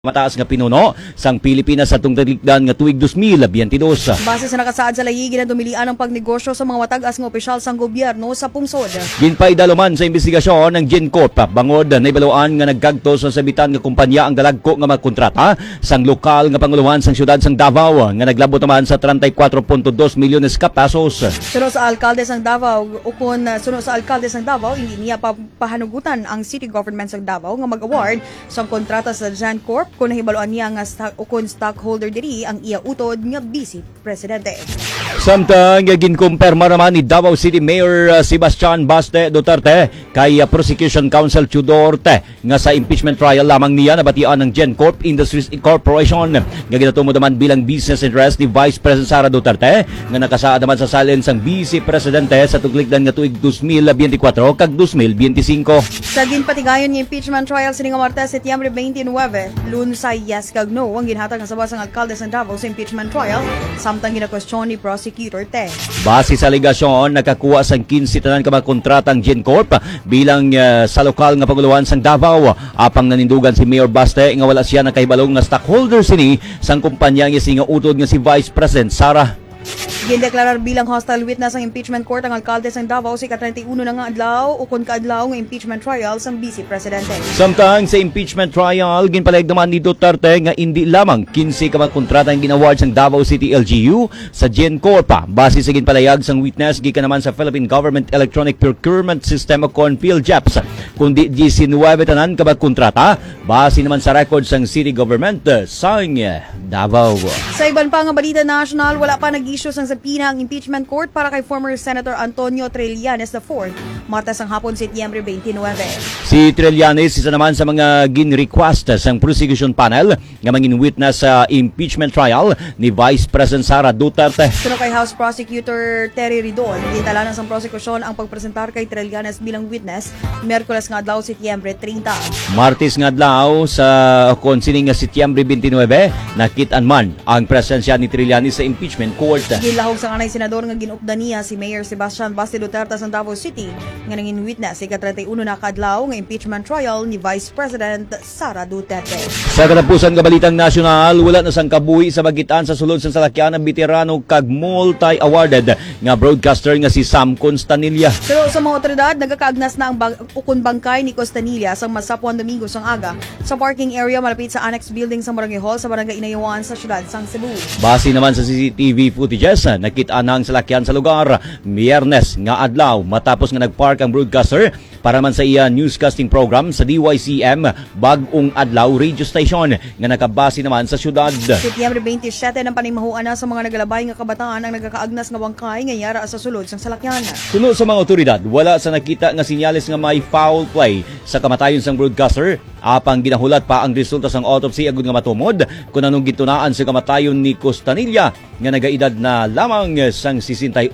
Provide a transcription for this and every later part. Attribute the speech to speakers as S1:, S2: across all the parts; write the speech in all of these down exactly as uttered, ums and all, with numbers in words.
S1: Mataas nga pinuno sang Pilipinas sa tungtalikdan nga tuig two thousand twenty-two.
S2: Base sa nakasaad sa layigi na dumilian ang pagnegosyo sa mga matag-as nga opisyal sang gobyerno sa pungsod.
S1: Ginpaidaluman sa investigasyon ng GenCorp bangod na ibaluan nga nagkagto sa sabitan nga kumpanya ang dalagko nga magkontrata sang lokal nga panguluhan sang syudad sang Davao nga naglabot naman sa thirty-four point two milyones ka pesos.
S2: Suno sa alkalde sang Davao ukon suno sa alkalde sang Davao hindi niya pa pahanugutan ang city government sang Davao nga mag-award sang kontrata sa GenCorp kung nahibaluan niya nga stock, ukon stockholder diri ang iya utod nga Vice Presidente.
S1: Samtang ginkumpirma naman ni Davao City Mayor uh, Sebastian Baste Duterte kay uh, Prosecution Counsel Chudorte nga sa impeachment trial lamang niya nabatian ng GenCorp Industries Corporation nga ginatumod naman bilang business interest ni Vice President Sara Duterte nga nakasaad naman sa salin sang Vice Presidente sa tugligdan nga tuig two thousand twenty-four kag two thousand twenty-five.
S2: Sa ginpatigayon ng impeachment trial sining Martes Setyembre twenty-nine, lun sa yes kag no ang ginhatag nga sabas ang alkalde sa Davao sa impeachment trial samtang ginakwestiyon ni Prosecutor Te.
S1: Base sa aligasyon, nakakuha sang fifteen tanan ka mga kontratang GenCorp bilang uh, sa lokal nga panguluhan sang Davao. Apang nanindugan si Mayor Baste nga wala siya nakahibalong nga stockholder sini sang kumpanya nga singa utod nga si Vice President Sara.
S2: Gindeklarar bilang hostile witness ang impeachment court ang alkalde sang Davao sa ika-thirty-one na nga adlaw ukon kaadlaw nga impeachment trial sang Vice Presidente.
S1: Samtang sa impeachment trial, ginpalayag naman ni Duterte nga hindi lamang fifteen ka mga kontrata ang ginaward sang Davao City L G U sa GenCorp. Base sa ginpalayag sang witness, gikan naman sa Philippine Government Electronic Procurement System o PhilJeps, kundi nineteen tanan ka mga kontrata base naman sa record sang City Government sang Davao.
S2: Sa iban pa nga balita national, wala pa nag-issue sang sapina ang impeachment court para kay former Senator Antonio Trillanes the fourth, Martes ang hapon Setyembre twenty-nine.
S1: Si Trillanes isa naman sa mga gin-request sang prosecution panel nga mangin witness sa impeachment trial ni Vice President Sara Duterte.
S2: Suno kay House Prosecutor Terry Ridon, gintalanan sang prosekusyon ang pagpresentar kay Trillanes bilang witness Miyerkules nga adlaw Setyembre thirty.
S1: Martes nga adlaw sa konsining nga Setyembre twenty-nine, nakitaan man ang presensya ni Trillanes sa impeachment court.
S2: Gilahog sa kanay senador nga ginupda niya si Mayor Sebastian Baste Duterte sa Davao City nga nangin witness sa ika-thirty-one na kadlaw nga impeachment trial ni Vice President Sara Duterte.
S1: Sa katapusan nga balitang nasyonal, wala na sang kabuhi sa bagitan sa sulod sa salakyan ng veterano kag multi-awarded nga broadcaster nga si Sam Constanilla.
S2: Pero sa mga otoridad, nagakaagnas na ang bag- ukon bangkay ni Constanilla sa Masapuan Domingo sang aga sa parking area malapit sa annex building sa Barangay Hall sa Barangay Inayawan sa siyudad sang Cebu.
S1: Base naman sa C C T V footages, nakita nang salakyan sa lugar Miyernes nga adlaw matapos nga nagpark ang broadcaster para man sa iya newscasting program sa D Y C M Bag-ong Adlaw Radio Station nga nakabase naman sa syudad.
S2: Setyembre twenty-seven ng panimahuan na sa mga nagalabay nga kabataan ang nagakaagnas nga bangkay nga yara sa sulod sang salakyan.
S1: Sunod sa mga otoridad, wala sa nakita nga sinyales nga may foul play sa kamatayon sang broadcaster. Apang ginahulat pa ang resulta sang autopsy agud nga matumod kung anong gitunaan sa kamatayon ni Costanilla nga nagaedad na lamang sang sixty-eight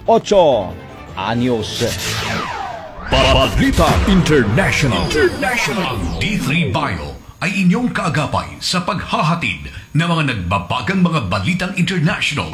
S1: anyos.
S3: Balita International. International. D three Bio ay inyong kaagapay sa paghahatid ng mga nagbabagang mga balitang international.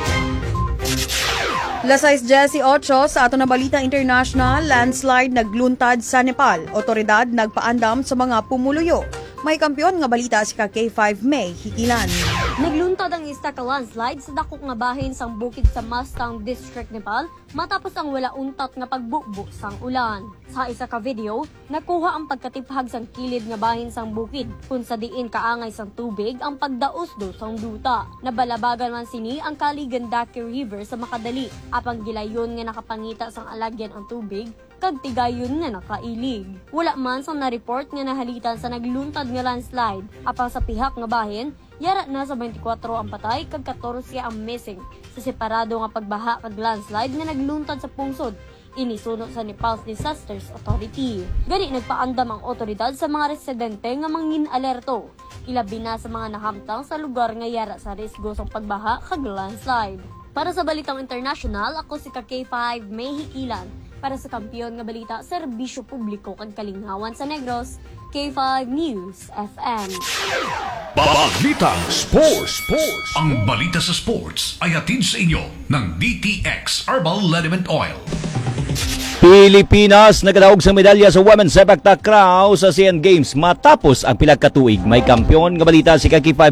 S2: Las eight sa ato na balita international, landslide nagluntad sa Nepal. Otoridad nagpaandam sa mga pumuluyo. May kampiyon nga balita si K five May Hikilan.
S4: Nagluntad ang isa ka landslide sa dakok nga bahin sang bukid sa Mustang District, Nepal matapos ang wala untat nga pagbukbuk sang ulan. Sa isa ka video, nakuha ang pagkatiphag sang kilid nga bahin sang bukid kung sa diin kaangay sang tubig ang pagdausdo sang duta. Nabalabagan man sini ang Kaligandaki River sa Makadali, apang gilayon nga nakapangita sang alagyan ang tubig kag tigayon nga nakailig. Wala man sang na-report nga nahalitan sa nagluntad nga landslide, apang sa pihak nga bahin yara na sa twenty-four ang patay kag fourteen ang missing sa separado nga pagbaha kag landslide nga nagluntad sa pungsod inisunod sa Nepal's Disasters Authority. Gani nagpaandam ang otoridad sa mga residente nga mangin alerto, ilabi na sa mga nahamtang sa lugar nga yara sa risgo sa pagbaha kag landslide. Para sa balitang international, ako si K five May Hikilan para sa kampiyon nga balita serbisyo publiko kag kalingawan sa Negros, K five News F M.
S3: Balita Sports. Sports. Ang balita sa sports ay hatid sa inyo ng D T X Herbal Liniment Oil.
S1: Pilipinas nagadaog sa medalya sa Women's Sepak Takraw sa Asian Games matapos ang pila ka tuig. May kampiyon nga balita si Kaki